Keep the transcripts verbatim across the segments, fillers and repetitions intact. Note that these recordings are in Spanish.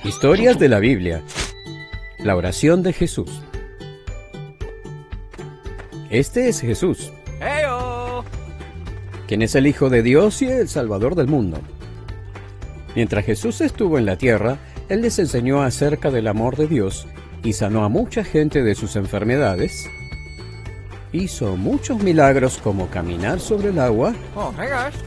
Historias de la Biblia. La oración de Jesús. Este es Jesús, ¡Heyo! quien es el Hijo de Dios y el Salvador del mundo. Mientras Jesús estuvo en la tierra, Él les enseñó acerca del amor de Dios y sanó a mucha gente de sus enfermedades. Hizo muchos milagros como caminar sobre el agua Oh my gosh.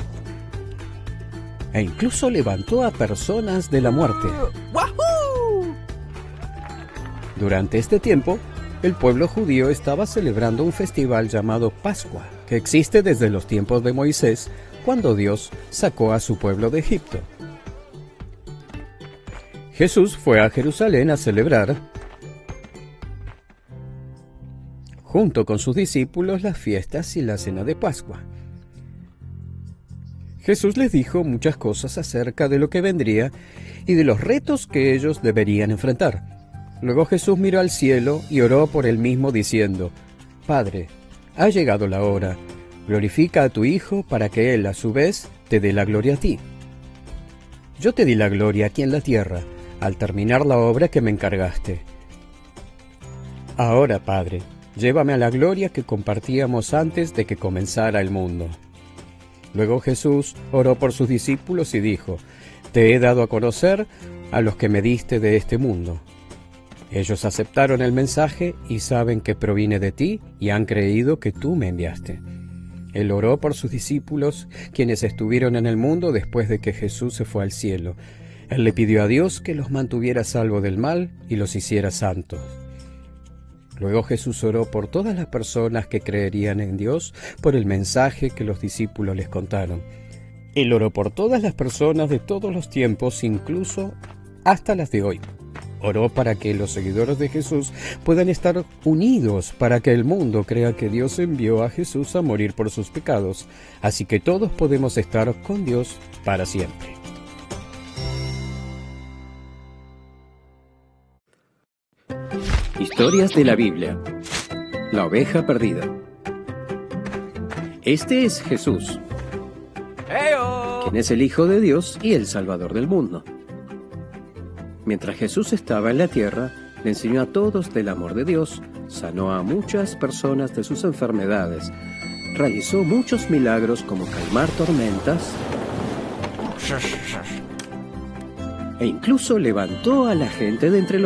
e incluso levantó a personas de la muerte. ¡Wahoo! Durante este tiempo, el pueblo judío estaba celebrando un festival llamado Pascua, que existe desde los tiempos de Moisés, cuando Dios sacó a su pueblo de Egipto. Jesús fue a Jerusalén a celebrar, junto con sus discípulos, las fiestas y la cena de Pascua. Jesús les dijo muchas cosas acerca de lo que vendría y de los retos que ellos deberían enfrentar. Luego Jesús miró al cielo y oró por él mismo diciendo: Padre, ha llegado la hora, glorifica a tu Hijo para que Él a su vez te dé la gloria a ti. Yo te di la gloria aquí en la tierra, al terminar la obra que me encargaste. Ahora, Padre, llévame a la gloria que compartíamos antes de que comenzara el mundo. Luego Jesús oró por sus discípulos y dijo: Te he dado a conocer a los que me diste de este mundo. Ellos aceptaron el mensaje y saben que proviene de ti y han creído que tú me enviaste. Él oró por sus discípulos, quienes estuvieron en el mundo después de que Jesús se fue al cielo. Él le pidió a Dios que los mantuviera a salvo del mal y los hiciera santos. Luego Jesús oró por todas las personas que creerían en Dios por el mensaje que los discípulos les contaron. Él oró por todas las personas de todos los tiempos, incluso hasta las de hoy. Oró para que los seguidores de Jesús puedan estar unidos, para que el mundo crea que Dios envió a Jesús a morir por sus pecados, así que todos podemos estar con Dios para siempre. Historias de la Biblia. La oveja perdida. Este es Jesús, ¡Heyo! quien es el Hijo de Dios y el Salvador del mundo. Mientras Jesús estaba en la tierra, le enseñó a todos del amor de Dios, sanó a muchas personas de sus enfermedades, realizó muchos milagros como calmar tormentas e incluso levantó a la gente de entre los